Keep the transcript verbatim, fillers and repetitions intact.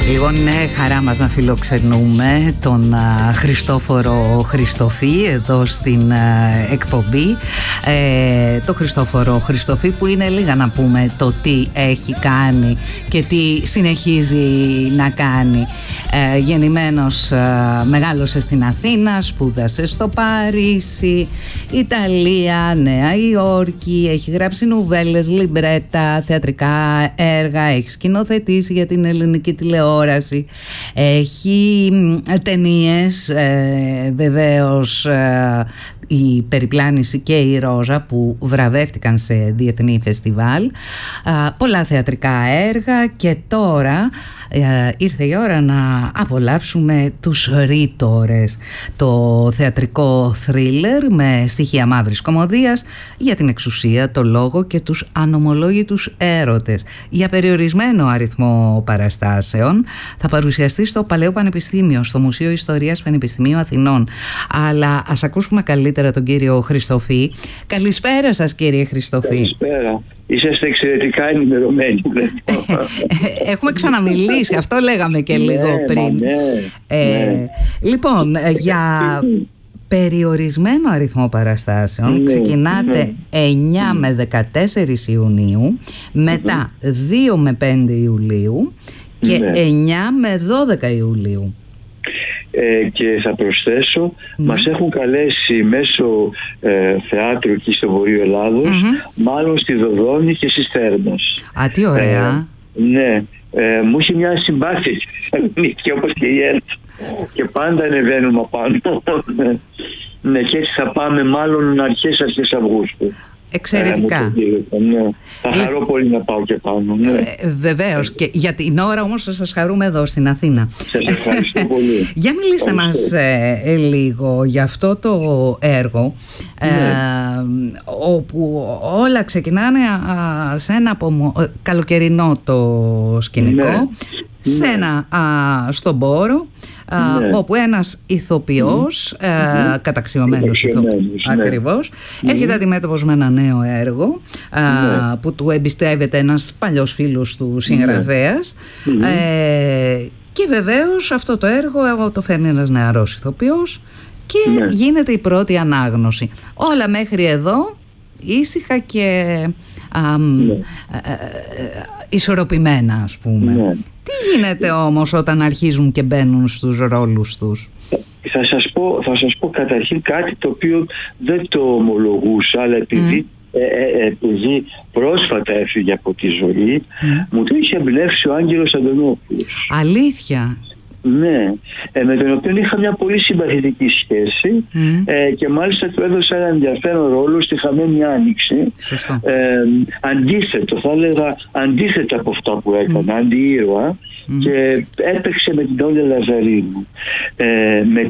Λοιπόν, είναι χαρά μας να φιλοξενούμε τον α, Χριστόφορο Χριστοφή εδώ στην α, εκπομπή. Ε, το Χριστόφορο Χριστοφή που είναι λίγα να πούμε το τι έχει κάνει και τι συνεχίζει να κάνει. Ε, γεννημένος, α, μεγάλωσε στην Αθήνα, σπούδασε στο Παρίσι, Ιταλία, Νέα Υόρκη, έχει γράψει νουβέλες, λιμπρέτα, θεατρικά έργα, έχει σκηνοθετήσει για την ελληνική τηλεόραση, έχει ταινίες, ε, βεβαίως ε, η Περιπλάνηση και η Ρόζα που βραβεύτηκαν σε διεθνή φεστιβάλ, ε, πολλά θεατρικά έργα και τώρα ε, ήρθε η ώρα να απολαύσουμε τους Ρήτορες, το θεατρικό θρίλερ με στοιχεία μαύρης κωμωδίας για την εξουσία, το λόγο και τους ανομολόγητους έρωτες. Για περιορισμένο αριθμό παραστάσεων θα παρουσιαστεί στο Παλαιό Πανεπιστήμιο, στο Μουσείο Ιστορίας Πανεπιστημίου Αθηνών. Αλλά ας ακούσουμε καλύτερα τον κύριο Χριστοφή. Καλησπέρα σας, κύριε Χριστοφή. Καλησπέρα. Είσαστε εξαιρετικά ενημερωμένοι. Έχουμε ξαναμιλήσει, αυτό λέγαμε και λίγο ναι, πριν. Ναι, ε, ναι. Λοιπόν, για περιορισμένο αριθμό παραστάσεων, ναι, ξεκινάτε ναι. εννιά με δεκατέσσερις Ιουνίου, μετά mm-hmm. δύο με πέντε Ιουλίου και ναι. εννιά με δώδεκα Ιουλίου. Ε, και θα προσθέσω, mm-hmm. μας έχουν καλέσει μέσω ε, θεάτρου εκεί στο Βορείο Ελλάδος, mm-hmm. μάλλον στη Δοδόνη και στη Στέρνος. Α, τι ωραία. Ε, ναι, ε, μου είχε μια συμπάθεια και όπως και η ΕΡΤ και πάντα ανεβαίνουμε απάνω. Ναι, και έτσι θα πάμε μάλλον αρχές αρχές Αυγούστου. Εξαιρετικά. Ε, ναι. Θα χαρώ πολύ να πάω και πάνω. Ναι. Ε, βεβαίως. Και για την ώρα όμως θα σας χαρούμε εδώ στην Αθήνα. Σας ευχαριστώ πολύ. Για μιλήστε μας ε, λίγο για αυτό το έργο, ναι. ε, όπου όλα ξεκινάνε α, σε ένα απομο... καλοκαιρινό το σκηνικό, ναι. σε ένα α, στον Πόρο, ναι. όπου ένας ηθοποιός, mm-hmm. ε, καταξιωμένος ηθοποιός, ναι. ακριβώς, mm-hmm. έρχεται αντιμέτωπος με ένα νέο έργο, ναι. ε, που του εμπιστεύεται ένας παλιός φίλος του συγγραφέας, mm-hmm. ε, και βεβαίως αυτό το έργο το φέρνει ένας νεαρός ηθοποιός και ναι. γίνεται η πρώτη ανάγνωση. Όλα μέχρι εδώ ήσυχα και α, ναι. ε, ε, ε, ισορροπημένα, ας πούμε. Ναι. Τι γίνεται όμως όταν αρχίζουν και μπαίνουν στους ρόλους τους? Θα σας πω, θα σας πω καταρχήν κάτι το οποίο δεν το ομολογούσα, αλλά επειδή, mm. ε, ε, επειδή πρόσφατα έφυγε από τη ζωή, mm. μου το είχε εμπνεύσει ο Άγγελος Αντωνόπουλος. Αλήθεια? Ναι, ε, με τον οποίο είχα μια πολύ συμπαθητική σχέση, mm. ε, και μάλιστα του έδωσα ένα ενδιαφέρον ρόλο στη Χαμένη Άνοιξη. Ε, αντίθετο, θα έλεγα αντίθετα από αυτά που έκανα, mm. αντιήρωα, mm. και έπαιξε με την Όλια Λαζαρίνου. Ε, με